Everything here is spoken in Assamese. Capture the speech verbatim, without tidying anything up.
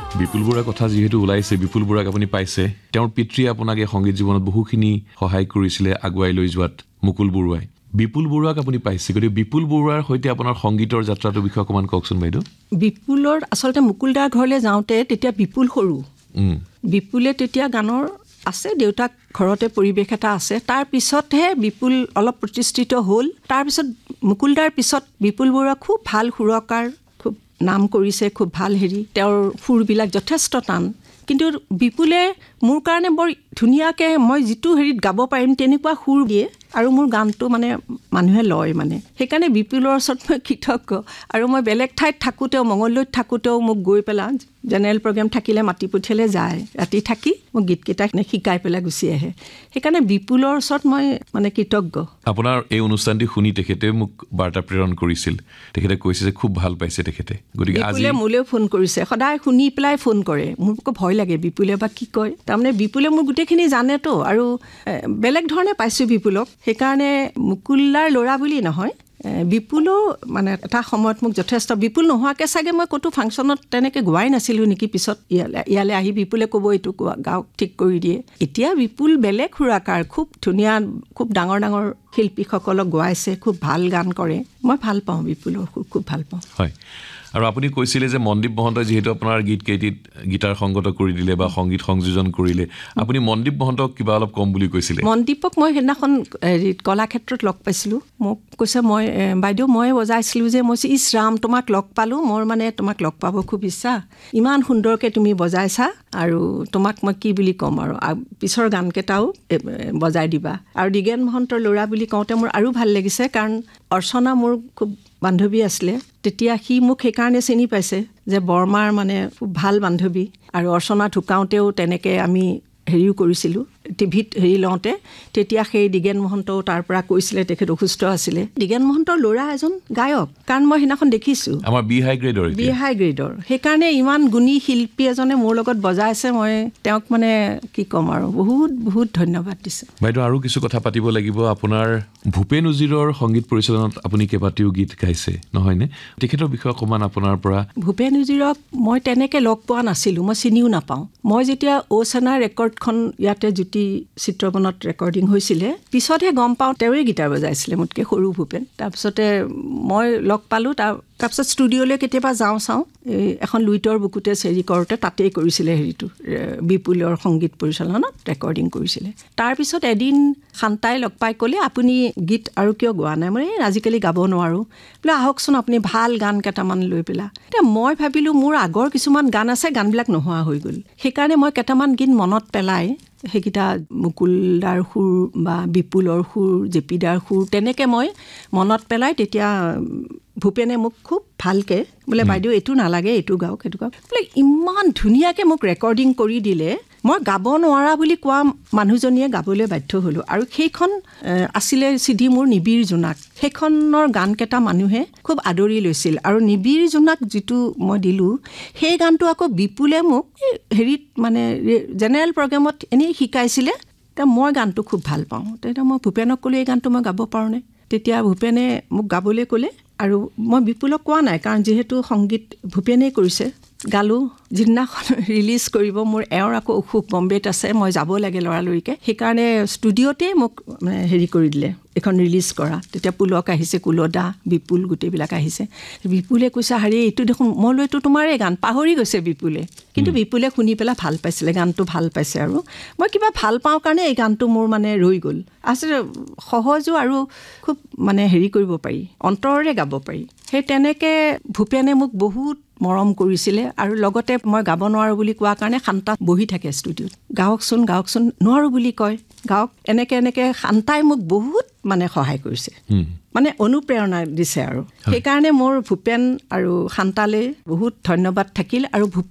বিপুল বৰুৱাৰ কথা যেহেতু ওলাইছে, বিপুল বৰুৱাক আপুনি পাইছে, তেওঁৰ পিতৃয়ে আপোনাক এই সংগীত জীৱনত বহুখিনি সহায় কৰিছিলে আগুৱাই লৈ যোৱাত, মুকুল বৰুৱাই। বিপুল বৰুৱাক আপুনি পাইছে, গতিকে বিপুল বৰুৱাৰ সৈতে আপোনাৰ সংগীতৰ যাত্ৰাটোৰ বিষয়ে অকণমান কওকচোন বাইদেউ। বিপুলৰ আচলতে মুকুলদাৰ ঘৰলৈ যাওঁতে তেতিয়া বিপুল সৰু, বিপুলে তেতিয়া গানৰ আছে, দেউতাক ঘৰতে পৰিৱেশ এটা আছে। তাৰ পিছতহে বিপুল অলপ প্ৰতিষ্ঠিত হ'ল। তাৰপিছত মুকুলদাৰ পিছত বিপুল বৰুৱা খুব ভাল সুৰকাৰ, খুব নাম কৰিছে, খুব ভাল হেৰি, তেওঁৰ সুৰবিলাক যথেষ্ট টান। কিন্তু বিপুলে মোৰ কাৰণে বৰ ধুনীয়াকৈ মই যিটো হেৰিত গাব পাৰিম তেনেকুৱা সুৰ দিয়ে, আৰু মোৰ গানটো মানে মানুহে লয় মানে। সেইকাৰণে বিপুলৰ ওচৰত মই কৃতজ্ঞ। আৰু মই বেলেগ ঠাইত থাকোঁতেও, মঙলদৈত থাকোঁতেও মোক গৈ পেলাই জেনেৰেল প্ৰগ্ৰেম থাকিলে মাতি পঠিয়ালে, যায় ৰাতি থাকি মোক গীতকেইটা শিকাই পেলাই গুচি আহে। সেইকাৰণে বিপুলৰ ওচৰত মই মানে কৃতজ্ঞ। আপোনাৰ এই অনুষ্ঠানটি শুনি তেখেতে মোক বাৰ্তা প্ৰেৰণ কৰিছিল, তেখেতে কৈছে যে খুব ভাল পাইছে তেখেতে। গতিকে আজি মোলৈও ফোন কৰিছে, সদায় শুনি পেলাই ফোন কৰে। মোৰ আকৌ ভয় লাগে বিপুলে বা কি কয়। তাৰমানে বিপুলে মোৰ গোটেইখিনি জানেতো, আৰু বেলেগ ধৰণে পাইছোঁ বিপুলক। সেইকাৰণে মুকুলদাৰ ল'ৰা বুলি নহয়, বিপুলো মানে এটা সময়ত মোক যথেষ্ট, বিপুল নোহোৱাকৈ চাগে মই ক'তো ফাংচনত তেনেকৈ গোৱাই নাছিলোঁ নেকি। পিছত ইয়ালৈ ইয়ালৈ আহি বিপুলে ক'ব এইটো গাওক, ঠিক কৰি দিয়ে। এতিয়া বিপুল বেলেগ সুৰাকাৰ, খুব ধুনীয়া, খুব ডাঙৰ ডাঙৰ শিল্পীসকলক গোৱাইছে, খুব ভাল গান কৰে। মই ভাল পাওঁ বিপুলৰ সুৰ, খুব ভাল পাওঁ। হয়, আৰু আপুনি কৈছিলে যে মনদীপ মহন্তই যিহেতু আপোনাৰ গীত কেইটিত গীটাৰ সংগত কৰি দিলে বা সংগীত সংযোজন কৰিলে, আপুনি মনদীপ মহন্তক কিবা অলপ কম বুলি কৈছিলে। মনদীপক মই সেইদিনাখন হেৰিত কলাক্ষেত্ৰত লগ পাইছিলোঁ। মোক কৈছে, মই বাইদেউ মই বজাইছিলোঁ যে, মই ইছ ৰাম তোমাক লগ পালোঁ, মোৰ মানে তোমাক লগ পাব খুব ইচ্ছা, ইমান সুন্দৰকৈ তুমি বজাইছা, আৰু তোমাক মই কি বুলি ক'ম আৰু পিছৰ গানকেইটাও বজাই দিবা। আৰু দিগেন মহন্তৰ ল'ৰা বুলি কওঁতে মোৰ আৰু ভাল লাগিছে, কাৰণ অৰ্চনা মোৰ খুব বান্ধৱী আছিলে তেতিয়া। সি মোক সেইকাৰণে চিনি পাইছে যে বৰমাৰ মানে খুব ভাল বান্ধৱী। আৰু অৰ্চনা ঢুকাওঁতেও তেনেকৈ আমি হেৰিও কৰিছিলোঁ, টিভিত হেৰি লওঁতে তেতিয়া সেই দিগেন মহন্তও তাৰ পৰা কৈছিলে, তেখেত অসুস্থ আছিলে। দিগেন মহন্তৰ ল'ৰা এজন গায়ক, কাৰণ মই সেইদিনাখন দেখিছোঁ, আমাৰ বি হাই গ্ৰেডৰ বি হাই গ্ৰেডৰ। সেইকাৰণে ইমান গুণী শিল্পী এজনে মোৰ লগত বজাইছে, মই তেওঁক মানে কি ক'ম আৰু বহুত বহুত ধন্যবাদ দিছোঁ। বাইদেউ আৰু কিছু কথা পাতিব লাগিব। আপোনাৰ ভূপেন উজিৰৰ সংগীত পৰিচালনাত আপুনি কেইবাটাও গীত গাইছে নহয়নে? তেখেতৰ বিষয়ে অকণমান আপোনাৰ পৰা। ভূপেন উজিৰক মই তেনেকৈ লগ পোৱা নাছিলোঁ, মই চিনিও নাপাওঁ। মই যেতিয়া অ'চেনা ৰেকৰ্ডখন ইয়াতে জ্যোতি চিত্ৰবনত ৰেকৰ্ডিং হৈছিলে, পিছতহে গম পাওঁ তেওঁৱে গীটাৰ বজাইছিলে, মোতকৈ সৰু ভূপেন। তাৰপিছতে মই লগ পালোঁ। তাৰ তাৰপিছত ষ্টুডিঅ'লৈ কেতিয়াবা যাওঁ চাওঁ, এই এখন লুইটৰ বুকুতে চেৰি কৰোঁতে তাতেই কৰিছিলে হেৰিটো, বিপুলৰ সংগীত পৰিচালনাত ৰেকৰ্ডিং কৰিছিলে। তাৰপিছত এদিন শান্তাই লগ পাই ক'লে, আপুনি গীত আৰু কিয় গোৱা নাই? মই আজিকালি গাব নোৱাৰোঁ, বোলে আহকচোন আপুনি ভাল গান কেইটামান লৈ পেলাই। এতিয়া মই ভাবিলোঁ মোৰ আগৰ কিছুমান গান আছে, গানবিলাক নোহোৱা হৈ গ'ল। সেইকাৰণে মই কেইটামান গীত মনত পেলাই সেইকেইটা মুকুলদাৰ সুৰ বা বিপুলৰ সুৰ, জেপিদাৰ সুৰ, তেনেকৈ মই মনত পেলাই তেতিয়া ভূপেনে মোক খুব ভালকৈ বোলে, বাইদেউ এইটো নালাগে, এইটো গাওক, এইটো গাওক, বোলে ইমান ধুনীয়াকৈ মোক ৰেকৰ্ডিং কৰি দিলে। মই গাব নোৱাৰা বুলি কোৱা মানুহজনীয়ে গাবলৈ বাধ্য হ'লোঁ। আৰু সেইখন আছিলে চিডি মোৰ নিবিড় জোনাক, সেইখনৰ গানকেইটা মানুহে খুব আদৰি লৈছিল। আৰু নিবিড় জোনাক যিটো মই দিলোঁ, সেই গানটো আকৌ বিপুলে মোক হেৰিত মানে জেনেৰেল প্ৰগ্ৰেমত এনেই শিকাইছিলে। তেতিয়া মই গানটো খুব ভাল পাওঁ। তেতিয়া মই ভূপেনক ক'লোঁ, এই গানটো মই গাব পাৰোঁনে? তেতিয়া ভূপেনে মোক গাবলৈ ক'লে। আৰু মই বিপুলক কোৱা নাই, কাৰণ যিহেতু সংগীত ভূপেনেই কৰিছে। গালোঁ। যিদিনাখন ৰিলিজ কৰিব, মোৰ এওঁৰ আকৌ অসুখ, বম্বেত আছে, মই যাব লাগে লৰালৰিকৈ। সেইকাৰণে ষ্টুডিঅ'তেই মোক মানে হেৰি কৰি দিলে, এখন ৰিলিজ কৰা। তেতিয়া পুলক আহিছে, কুলদা, বিপুল, গোটেইবিলাক আহিছে। বিপুলে কৈছে, হাৰি এইটো দেখোন, মই লৈ এইটো তোমাৰে গান, পাহৰি গৈছে বিপুলে। কিন্তু বিপুলে শুনি পেলাই ভাল পাইছিলে, গানটো ভাল পাইছে। আৰু মই কিবা ভাল পাওঁ কাৰণে এই গানটো মোৰ মানে ৰৈ গ'ল। আচলতে সহজো আৰু খুব মানে হেৰি কৰিব পাৰি, অন্তৰেৰে গাব পাৰি। সেই তেনেকৈ ভূপেনে মোক বহুত মৰম কৰিছিলে। আৰু লগতে মই গাব নোৱাৰোঁ বুলি কোৱাৰ কাৰণে শান্তা বহি থাকে ষ্টুডিঅ'ত, গায়কচোন গায়কচোন, নোৱাৰোঁ বুলি কয়, গায়ক, এনেকৈ এনেকৈ শান্তাই মোক বহুত মানে সহায় কৰিছে, মানে অনুপ্ৰেৰণা দিছে। আৰু সেইকাৰণে মোৰ ভূপেন আৰু শান্তালৈ বহুত ধন্যবাদ থাকিল। আৰু